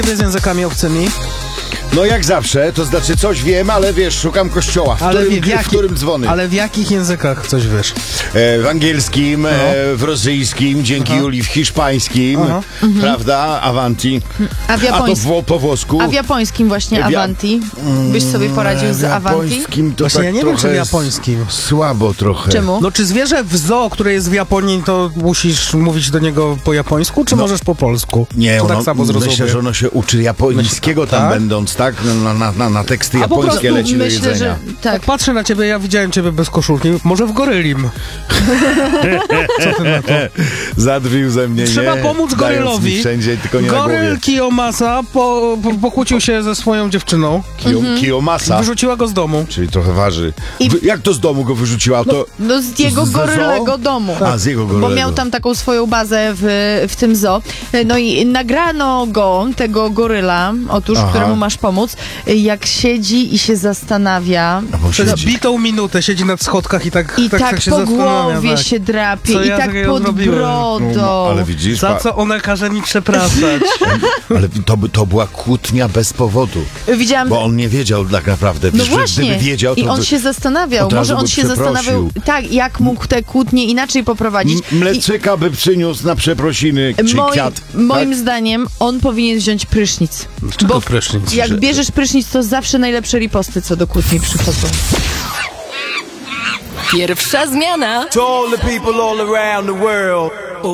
z językami obcymi? No jak zawsze, to znaczy coś wiem, ale wiesz, szukam kościoła, w którym dzwony. Ale w jakich językach coś wiesz? W angielskim, w rosyjskim, dzięki Julii w hiszpańskim, prawda? Avanti. A w japońskim? A to po włosku. A w japońskim właśnie Avanti? Byś sobie poradził z Avanti? W japońskim to Właśnie tak ja nie wiem, czy w trochę japońskim. Słabo trochę. Czemu? No czy zwierzę w zoo, które jest w Japonii, to musisz mówić do niego po japońsku, czy możesz po polsku? Nie, to ono, tak samo zrozumie. myślę, że ono się uczy japońskiego tam tak? będąc, tak? Na teksty A po japońskie prostu leci do myślę, jedzenia. że tak. Patrzę na ciebie, ja widziałem ciebie bez koszulki. Może w gorylim. Co ty na to? Zadrwił ze mnie, Trzeba nie? pomóc Dając gorylowi. mi wszędzie, tylko nie na Goryl głowie. Kiyomasa pokłócił się ze swoją dziewczyną. Kiyomasa, Wyrzuciła go z domu. czyli trochę waży. Jak to z domu go wyrzuciła? To... No z jego Z zoo? gorylego domu. A, z jego Bo gorylego. miał tam taką swoją bazę w tym zoo. No i nagrano go, tego goryla, któremu masz pomóc, jak siedzi i się zastanawia. Przez bitą minutę siedzi na schodkach i tak I tak się po zastanawia. głowie Tak. się drapie, Co i ja tak takiego pod zrobiłem? brodą. No, ale widzisz, Za co ona każe mi przepraszać? ale to była kłótnia bez powodu. Widziałam... Bo on nie wiedział tak naprawdę. No Że właśnie. Gdyby wiedział, to I on się zastanawiał. od razu Może on by się zastanawiał, tak, jak mógł te kłótnie inaczej poprowadzić. Mlecyka by przyniósł na przeprosiny, czy kwiat. Moim zdaniem on powinien wziąć prysznic. Czego prysznic? Jak bierzesz prysznic, to zawsze najlepsze riposty co do kłótni przychodzą. Pierwsza zmiana. To all the people all around the world.